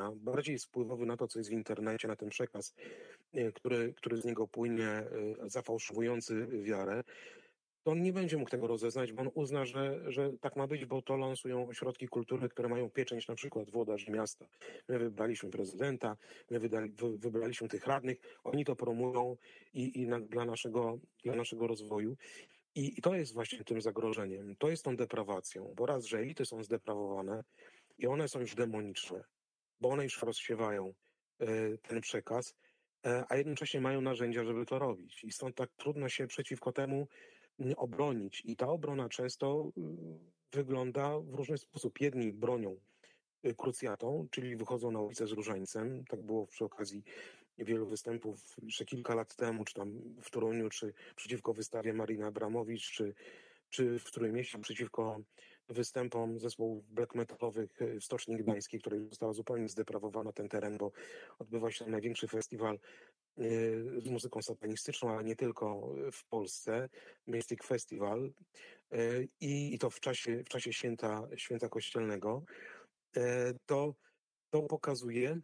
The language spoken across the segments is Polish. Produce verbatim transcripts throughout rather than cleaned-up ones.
myślenia, bardziej jest wpływowy na to, co jest w internecie, na ten przekaz, który, który z niego płynie, zafałszowujący wiarę, to on nie będzie mógł tego rozeznać, bo on uzna, że, że tak ma być, bo to lansują ośrodki kultury, które mają pieczęć na przykład włodarzy miasta. My wybraliśmy prezydenta, my wydali, wy, wybraliśmy tych radnych, oni to promują i, i na, dla, naszego, dla naszego rozwoju. I, I to jest właśnie tym zagrożeniem, to jest tą deprawacją, bo raz, że elity są zdeprawowane i one są już demoniczne, bo one już rozsiewają y, ten przekaz, y, a jednocześnie mają narzędzia, żeby to robić. I stąd tak trudno się przeciwko temu obronić. I ta obrona często wygląda w różny sposób. Jedni bronią krucjatą, czyli wychodzą na ulicę z różańcem. Tak było przy okazji wielu występów jeszcze kilka lat temu, czy tam w Toruniu, czy przeciwko wystawie Mariny Abramowicz, czy, czy w Trójmieście przeciwko występom zespołów black metalowych w Stoczni Gdańskiej, której została zupełnie zdeprawowana ten teren, bo odbywa się tam największy festiwal z muzyką satanistyczną, ale nie tylko w Polsce, Mystic Festival i, i to w czasie, w czasie święta, święta kościelnego, to, to pokazuje,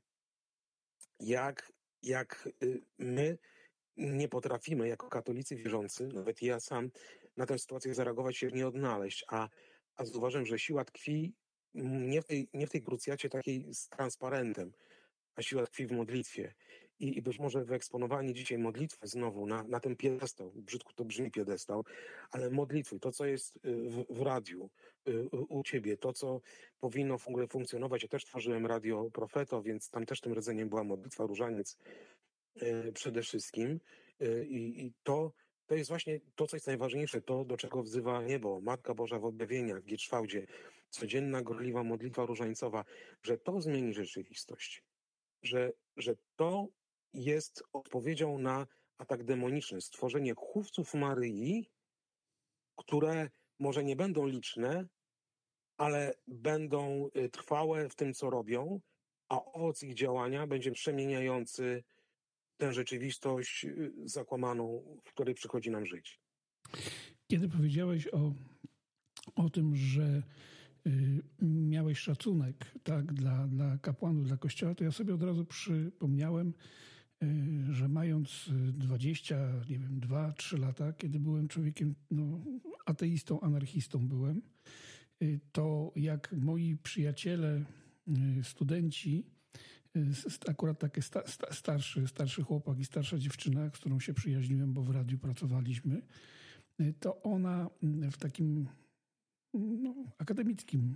jak, jak my nie potrafimy jako katolicy wierzący, nawet ja sam, na tę sytuację zareagować się nie odnaleźć, a, a zauważyłem, że siła tkwi nie w tej, nie w tej krucjacie takiej z transparentem, a siła tkwi w modlitwie. I, I być może wyeksponowanie dzisiaj modlitwy znowu na, na ten piedestał, brzydko to brzmi piedestał, ale modlitwy, to co jest w, w radiu u ciebie, to co powinno w ogóle funkcjonować. Ja też tworzyłem Radio Profeto, więc tam też tym rdzeniem była modlitwa, różaniec przede wszystkim. I, i to, to jest właśnie to, co jest najważniejsze, to do czego wzywa niebo, Matka Boża w objawieniach, w Gierszwałdzie, codzienna gorliwa modlitwa różańcowa, że to zmieni rzeczywistość. Że, że to jest odpowiedzią na atak demoniczny, stworzenie chówców Maryi, które może nie będą liczne, ale będą trwałe w tym, co robią, a owoc ich działania będzie przemieniający tę rzeczywistość zakłamaną, w której przychodzi nam żyć. Kiedy powiedziałeś o, o tym, że miałeś szacunek, tak, dla, dla kapłanów, dla kościoła, to ja sobie od razu przypomniałem, że mając dwadzieścia, nie wiem, dwa, trzy lata, kiedy byłem człowiekiem, no, ateistą, anarchistą byłem, to jak moi przyjaciele, studenci, akurat taki sta, sta, starszy, starszy chłopak i starsza dziewczyna, z którą się przyjaźniłem, bo w radiu pracowaliśmy, to ona w takim no, akademickim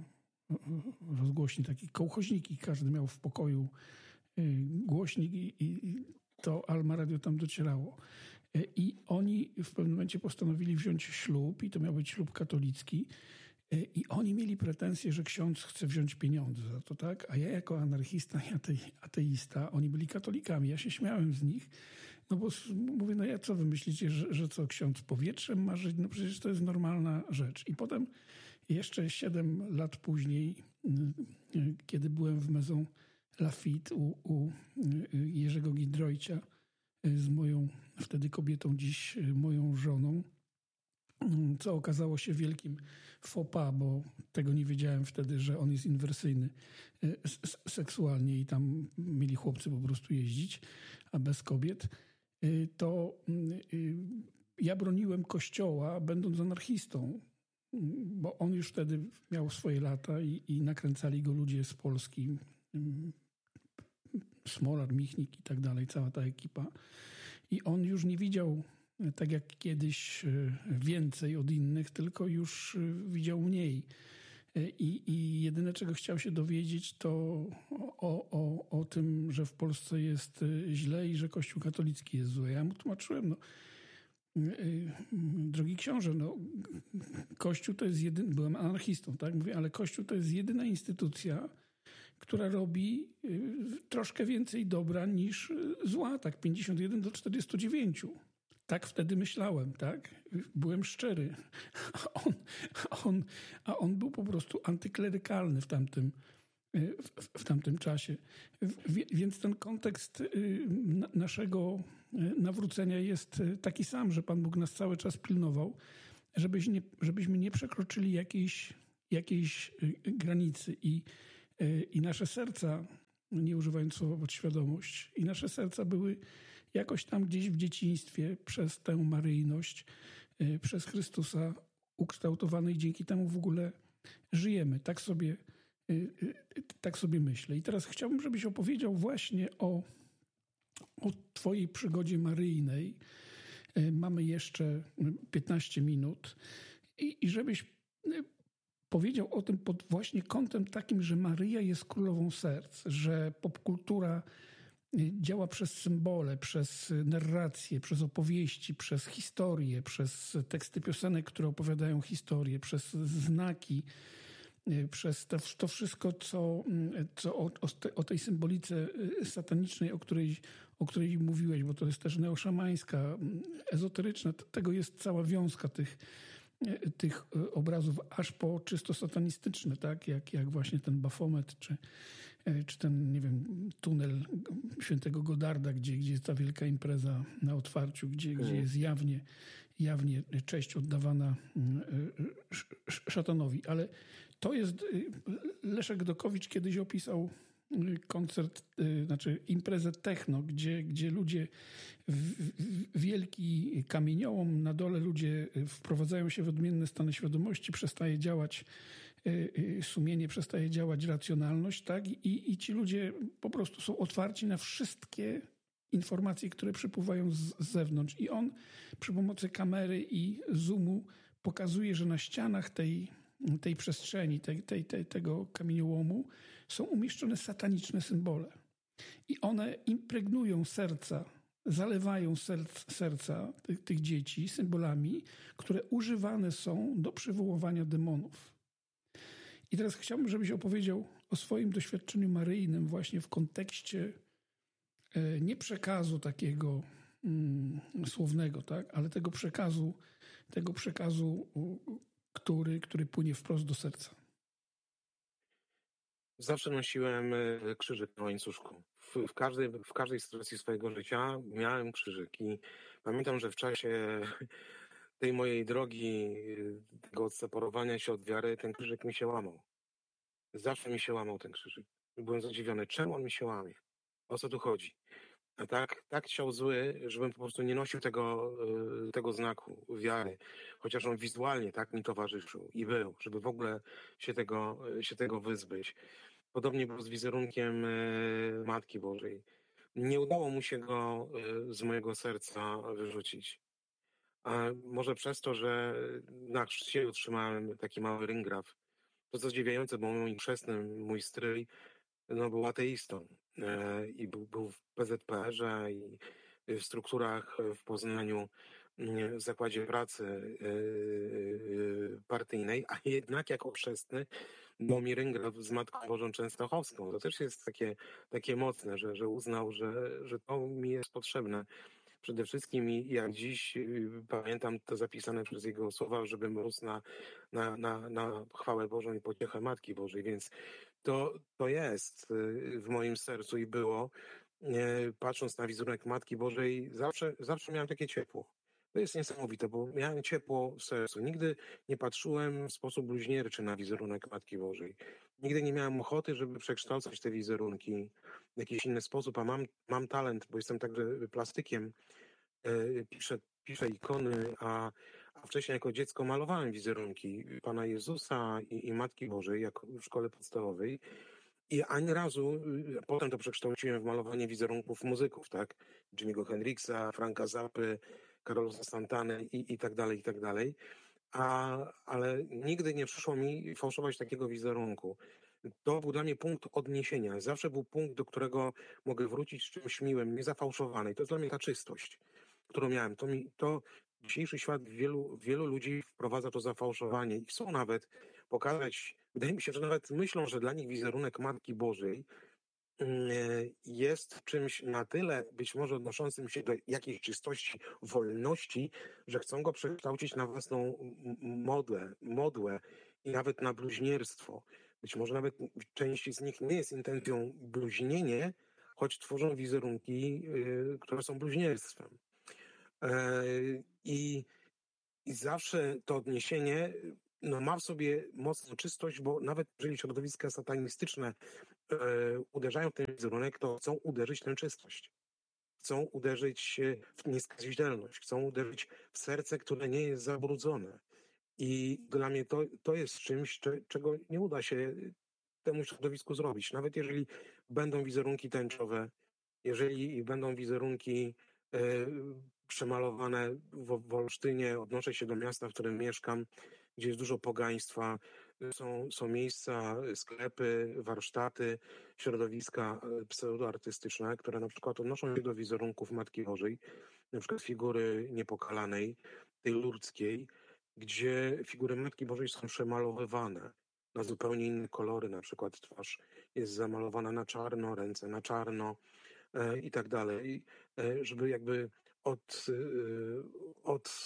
rozgłośni, taki kołchoźniki, każdy miał w pokoju głośnik i, i to Alma Radio tam docierało. I oni w pewnym momencie postanowili wziąć ślub i to miał być ślub katolicki i oni mieli pretensje, że ksiądz chce wziąć pieniądze za to, tak? A ja jako anarchista i atei, ateista, oni byli katolikami, ja się śmiałem z nich, no bo mówię, no ja co wy myślicie, że, że co ksiądz powietrzem ma żyć? No przecież to jest normalna rzecz. I potem jeszcze siedem lat później, kiedy byłem w Maison Lafitte u, u Jerzego Giedroycia z moją wtedy kobietą, dziś moją żoną, co okazało się wielkim faux pas, bo tego nie wiedziałem wtedy, że on jest inwersyjny seksualnie i tam mieli chłopcy po prostu jeździć, a bez kobiet, to ja broniłem Kościoła, będąc anarchistą, bo on już wtedy miał swoje lata i, i nakręcali go ludzie z Polski, Smolar, Michnik i tak dalej, cała ta ekipa. I on już nie widział, tak jak kiedyś, więcej od innych, tylko już widział mniej. I, i jedyne, czego chciał się dowiedzieć, to o, o, o tym, że w Polsce jest źle i że Kościół katolicki jest zły. Ja mu tłumaczyłem, no, drogi książę, no, Kościół to jest jedyny, byłem anarchistą, tak? Mówię, ale Kościół to jest jedyna instytucja, która robi troszkę więcej dobra niż zła, tak pięćdziesiąt jeden do czterdziestu dziewięciu. Tak wtedy myślałem, tak? Byłem szczery. A on, a on, a on był po prostu antyklerykalny w tamtym, w, w tamtym czasie. Więc ten kontekst naszego nawrócenia jest taki sam, że Pan Bóg nas cały czas pilnował, żebyś nie, żebyśmy nie przekroczyli jakiejś, jakiejś granicy i, i nasze serca nie używając słowa podświadomość. I nasze serca były jakoś tam gdzieś w dzieciństwie przez tę maryjność, przez Chrystusa ukształtowane i dzięki temu w ogóle żyjemy. Tak sobie, tak sobie myślę. I teraz chciałbym, żebyś opowiedział właśnie o, o twojej przygodzie maryjnej. Mamy jeszcze piętnaście minut i, i żebyś powiedział o tym pod właśnie kątem takim, że Maryja jest królową serc, że popkultura działa przez symbole, przez narrację, przez opowieści, przez historię, przez teksty piosenek, które opowiadają historię, przez znaki, przez to, to wszystko, co, co o, o tej symbolice satanicznej, o której, o której mówiłeś, bo to jest też neoszamańska, ezoteryczna. Tego jest cała wiązka tych, tych obrazów, aż po czysto satanistyczne, tak? Jak, jak właśnie ten Bafomet, czy, czy ten, nie wiem, tunel świętego Godarda, gdzie, gdzie jest ta wielka impreza na otwarciu, gdzie, gdzie jest jawnie, jawnie cześć oddawana szatanowi. Ale to jest, Leszek Dokowicz kiedyś opisał koncert, znaczy imprezę techno, gdzie, gdzie ludzie, w, w, wielki kamieniołom, na dole ludzie wprowadzają się w odmienne stany świadomości, przestaje działać sumienie, przestaje działać racjonalność, tak? I, i ci ludzie po prostu są otwarci na wszystkie informacje, które przypływają z, z zewnątrz. I on przy pomocy kamery i zoomu pokazuje, że na ścianach tej, tej przestrzeni, tej, tej, tej, tego kamieniołomu są umieszczone sataniczne symbole. I one impregnują serca, zalewają serc, serca tych, tych dzieci symbolami, które używane są do przywoływania demonów. I teraz chciałbym, żebyś opowiedział o swoim doświadczeniu maryjnym właśnie w kontekście e, nie przekazu takiego mm, słownego, tak, ale tego przekazu, tego przekazu, który, który płynie wprost do serca. Zawsze nosiłem krzyżyk na łańcuszku. W, w, każdej, w każdej sytuacji swojego życia miałem krzyżyk i pamiętam, że w czasie tej mojej drogi, tego odseparowania się od wiary, ten krzyżyk mi się łamał. Zawsze mi się łamał ten krzyżyk. Byłem zadziwiony, czemu on mi się łamie? O co tu chodzi? A tak, tak chciał zły, żebym po prostu nie nosił tego, tego znaku wiary, chociaż on wizualnie tak mi towarzyszył i był, żeby w ogóle się tego, się tego wyzbyć. Podobnie było z wizerunkiem Matki Bożej. Nie udało mu się go z mojego serca wyrzucić. A może przez to, że na chrzcie otrzymałem taki mały ryngraf. To co zdziwiające, bo mój chrzestny, mój stryj, no, był ateistą e, i był, był w P Z P R ze i w strukturach w Poznaniu, w zakładzie pracy e, e, partyjnej, a jednak jako chrzestny dał mi ryngraf z Matką Bożą Częstochowską. To też jest takie, takie mocne, że, że uznał, że, że to mi jest potrzebne. Przede wszystkim i jak dziś y, pamiętam to zapisane przez jego słowa, żebym rósł na, na, na, na chwałę Bożą i pociechę Matki Bożej, więc to, to jest y, w moim sercu i było. Y, Patrząc na wizerunek Matki Bożej, zawsze, zawsze miałem takie ciepło. To jest niesamowite, bo miałem ciepło w sercu. Nigdy nie patrzyłem w sposób bluźnierczy na wizerunek Matki Bożej. Nigdy nie miałem ochoty, żeby przekształcać te wizerunki w jakiś inny sposób, a mam, mam talent, bo jestem także plastykiem, e, piszę, piszę ikony, a, a wcześniej jako dziecko malowałem wizerunki Pana Jezusa i, i Matki Bożej jako w szkole podstawowej. I ani razu, y, potem to przekształciłem w malowanie wizerunków muzyków, tak? Jimmy'ego Hendrixa, Franka Zappy, Carlosa Santany i, i tak dalej, i tak dalej. A, ale nigdy nie przyszło mi fałszować takiego wizerunku. To był dla mnie punkt odniesienia. Zawsze był punkt, do którego mogę wrócić z czymś miłym, niezafałszowanej. To jest dla mnie ta czystość, którą miałem. To, mi, to dzisiejszy świat wielu, wielu ludzi wprowadza to zafałszowanie i chcą nawet pokazać, wydaje mi się, że nawet myślą, że dla nich wizerunek Matki Bożej jest czymś na tyle być może odnoszącym się do jakiejś czystości, wolności, że chcą go przekształcić na własną modłę, modłę i nawet na bluźnierstwo. Być może nawet części z nich nie jest intencją bluźnienie, choć tworzą wizerunki, yy, które są bluźnierstwem. Yy, I i zawsze to odniesienie no, ma w sobie mocną czystość, bo nawet jeżeli środowiska satanistyczne e, uderzają w ten wizerunek, to chcą uderzyć w tę czystość. Chcą uderzyć w nieskazitelność, chcą uderzyć w serce, które nie jest zabrudzone. I dla mnie to, to jest czymś, cze- czego nie uda się temu środowisku zrobić. Nawet jeżeli będą wizerunki tęczowe, jeżeli będą wizerunki e, przemalowane w, w Olsztynie, odnoszę się do miasta, w którym mieszkam, gdzie jest dużo pogaństwa, są, są miejsca, sklepy, warsztaty, środowiska e, pseudoartystyczne, które na przykład odnoszą się do wizerunków Matki Bożej, na przykład figury niepokalanej, tej ludzkiej, gdzie figury Matki Bożej są przemalowywane na zupełnie inne kolory, na przykład twarz jest zamalowana na czarno, ręce na czarno e, i tak dalej, e, żeby jakby od, e, od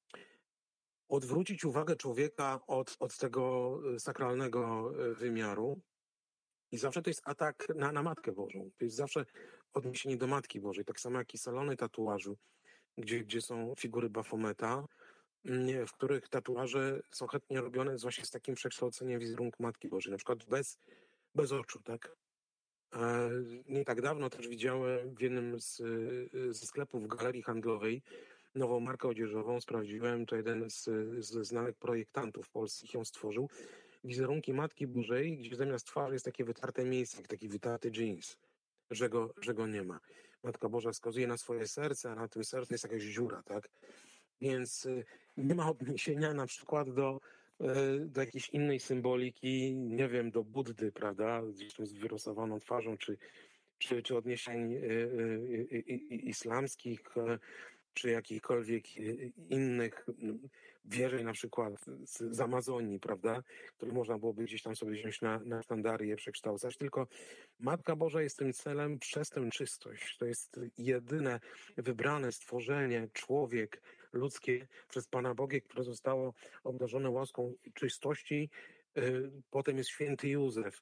odwrócić uwagę człowieka od, od tego sakralnego e, wymiaru. I zawsze to jest atak na, na Matkę Bożą. To jest zawsze odniesienie do Matki Bożej. Tak samo jak i salony tatuażu, gdzie, gdzie są figury Bafometa, mm, w których tatuaże są chętnie robione właśnie z takim przekształceniem wizerunku Matki Bożej, na przykład bez, bez oczu, tak? E, Nie tak dawno też widziałem w jednym z, y, ze sklepów w galerii handlowej nową markę odzieżową. Sprawdziłem, to jeden z, ze znanych projektantów polskich ją stworzył. Wizerunki Matki Bożej, gdzie zamiast twarzy jest takie wytarte miejsce, jak taki wytarty jeans, że go, że go nie ma. Matka Boża wskazuje na swoje serce, a na tym sercu jest jakaś dziura, tak? Więc y, nie ma odniesienia na przykład do, e, do jakiejś innej symboliki, nie wiem, do Buddy, prawda, gdzieś tam z wirusowaną twarzą, czy, czy, czy odniesień y, y, y, y, islamskich, e, czy jakichkolwiek y, innych mm, wierzeń, na przykład z, z Amazonii, prawda, które można byłoby gdzieś tam sobie wziąć na, na sztandary i je przekształcać, tylko Matka Boża jest tym celem przez tę czystość. To jest jedyne wybrane stworzenie, człowiek ludzkie przez Pana Boga, które zostało obdarzone łaską czystości. Y, Potem jest święty Józef.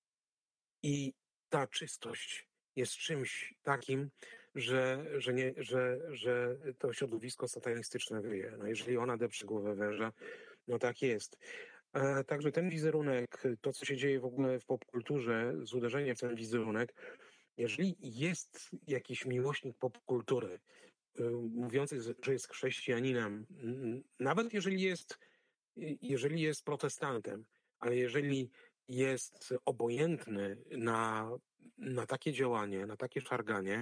I ta czystość jest czymś takim, że, że, nie, że, że to środowisko satanistyczne wyje. No jeżeli ona depcze głowę węża, no tak jest. E, Także ten wizerunek, to co się dzieje w ogóle w popkulturze, z uderzeniem w ten wizerunek, jeżeli jest jakiś miłośnik popkultury, y, mówiący, że jest chrześcijaninem, n- nawet jeżeli jest, jeżeli jest protestantem, ale jeżeli jest obojętny na, na takie działanie, na takie szarganie,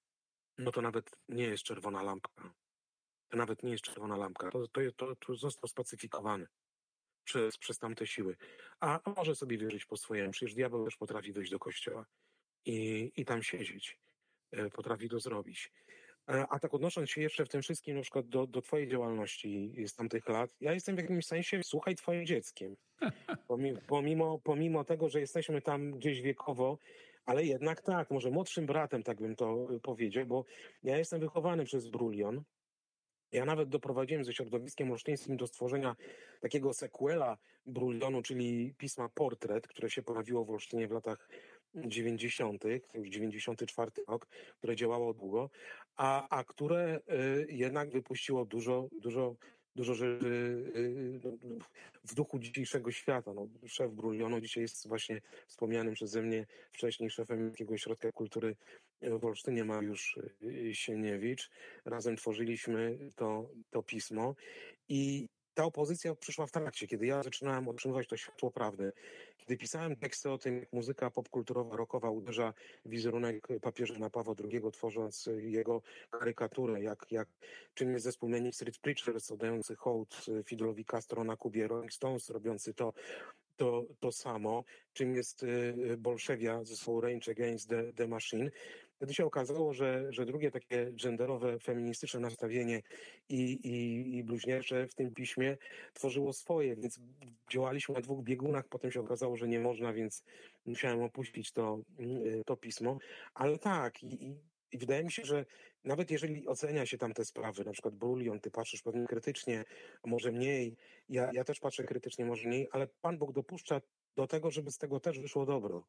no to nawet nie jest czerwona lampka. To nawet nie jest czerwona lampka. To, to, to, to został spacyfikowany przez, przez tamte siły. A, a może sobie wierzyć po swojemu. Przecież diabeł też potrafi wejść do kościoła i, i tam siedzieć. E, Potrafi to zrobić. E, A tak odnosząc się jeszcze w tym wszystkim na przykład do, do twojej działalności z tamtych lat, ja jestem w jakimś sensie, słuchaj, twoim dzieckiem. Pomimo, pomimo, pomimo tego, że jesteśmy tam gdzieś wiekowo, ale jednak tak, może młodszym bratem, tak bym to y, powiedział, bo ja jestem wychowany przez Brulion. Ja nawet doprowadziłem ze środowiskiem olsztyńskim do stworzenia takiego sequela Brulionu, czyli pisma Portret, które się pojawiło w Olsztynie w latach dziewięćdziesiątych, to już dziewięćdziesiąty czwarty rok, które działało długo, a, a które y, jednak wypuściło dużo, dużo, dużo rzeczy y, no, w duchu dzisiejszego świata. No, szef Brulionu dzisiaj jest właśnie wspomnianym przeze mnie wcześniej szefem jakiegoś ośrodka kultury w Olsztynie, Mariusz y, Sieniewicz. Razem tworzyliśmy to, to pismo i ta opozycja przyszła w trakcie, kiedy ja zaczynałem otrzymywać to światło prawdy. Kiedy pisałem teksty o tym, jak muzyka popkulturowa, rockowa uderza w wizerunek papieża Jana Pawła drugiego, tworząc jego karykaturę, jak, jak czym jest zespół Manic Street Preachers, oddający hołd Fidelowi Castro na Kubie, Rolling Stones robiący to, to, to samo, czym jest y, Bolszewia zespołu Rage Against the, the Machine. Wtedy się okazało, że, że drugie takie genderowe, feministyczne nastawienie i, i, i bluźniercze w tym piśmie tworzyło swoje, więc działaliśmy na dwóch biegunach, potem się okazało, że nie można, więc musiałem opuścić to, y, to pismo. Ale tak, i, i, i wydaje mi się, że nawet jeżeli ocenia się tam te sprawy, na przykład Brulion, ty patrzysz pewnie krytycznie, a może mniej, ja, ja też patrzę krytycznie, może mniej, ale Pan Bóg dopuszcza do tego, żeby z tego też wyszło dobro.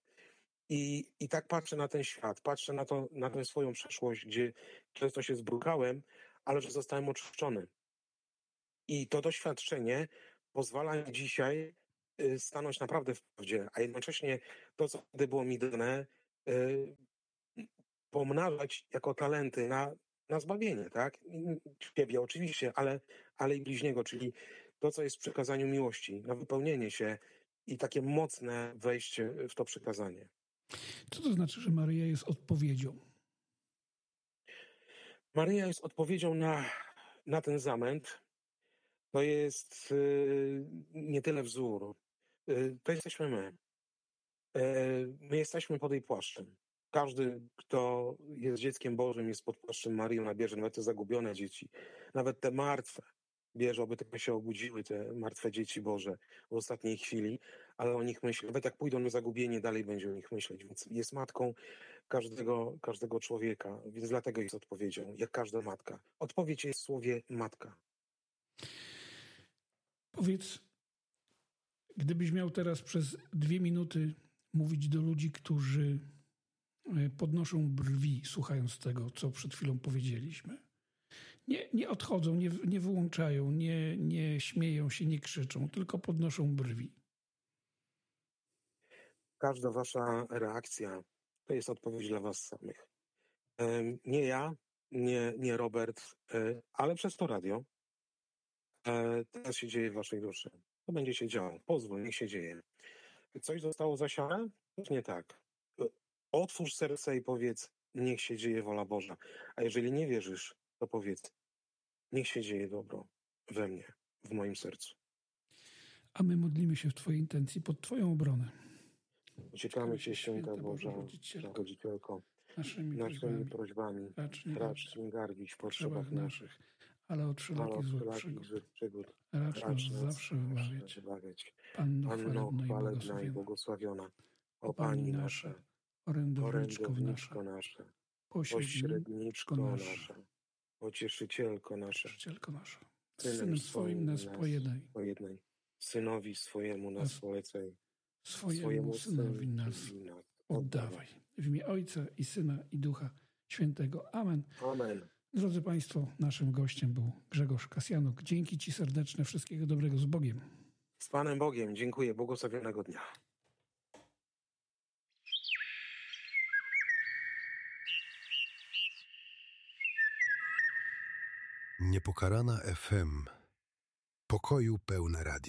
I, I tak patrzę na ten świat, patrzę na, to, na tę swoją przeszłość, gdzie często się zbrukałem, ale że zostałem oczyszczony. I to doświadczenie pozwala mi dzisiaj y, stanąć naprawdę w prawdzie, a jednocześnie to, co wtedy było mi dane, y, pomnażać jako talenty na, na zbawienie, tak? Ciebie oczywiście, ale, ale i bliźniego, czyli to, co jest w przekazaniu miłości, na wypełnienie się i takie mocne wejście w to przekazanie. Co to znaczy, że Maryja jest odpowiedzią? Maryja jest odpowiedzią na, na ten zamęt. To jest y, nie tyle wzór. Y, to jesteśmy my. Y, my jesteśmy pod jej płaszczem. Każdy, kto jest dzieckiem Bożym, jest pod płaszczem Marii, ona bierze nawet te zagubione dzieci, nawet te martwe. Bierze, oby tylko się obudziły te martwe dzieci Boże w ostatniej chwili, ale o nich myśli. Nawet jak pójdą na zagubienie, dalej będzie o nich myśleć. Więc jest matką każdego, każdego człowieka, więc dlatego jest odpowiedzią, jak każda matka. Odpowiedź jest w słowie matka. Powiedz, gdybyś miał teraz przez dwie minuty mówić do ludzi, którzy podnoszą brwi, słuchając tego, co przed chwilą powiedzieliśmy. Nie, nie odchodzą, nie, nie wyłączają, nie, nie śmieją się, nie krzyczą, tylko podnoszą brwi. Każda wasza reakcja to jest odpowiedź dla was samych. Nie ja, nie, nie Robert, ale przez to radio. Teraz się dzieje w waszej duszy. To będzie się działo. Pozwól, niech się dzieje. Coś zostało zasiane? Nie tak. Otwórz serce i powiedz, niech się dzieje wola Boża. A jeżeli nie wierzysz, to powiedz, niech się dzieje dobro we mnie, w moim sercu. A my modlimy się w twojej intencji pod twoją obronę. Uciekamy Cię, Święta Boża, Rodzicielko, naszymi, naszymi prośbami, prośbami, racz nie racz nie gardzić w potrzebach potrzebach naszych, naszych, ale od ale wszelakich od złych wszelakich przygód. złych przygód. Racz nas Racz nas zawsze wybawiać. wybawiać. Panno Panno chwalebna i chwalebna i błogosławiona, błogosławiona, o Pani nasza, orędowniczko nasza, orędowniczko nasza, pośredniczko nasza, pocieszycielko nasza, Pocieszycielko nasza. Z Synem Synem swoim nas pojednaj, pojednaj, Synowi swojemu nas polecaj, swojemu Synowi nas oddawaj. W imię Ojca i Syna i Ducha Świętego. Amen. Amen. Drodzy Państwo, naszym gościem był Grzegorz Kasjanuk. Dzięki Ci serdeczne, wszystkiego dobrego, z Bogiem. Z Panem Bogiem, dziękuję, błogosławionego dnia. Niepokalana F M. Pokoju pełne radio.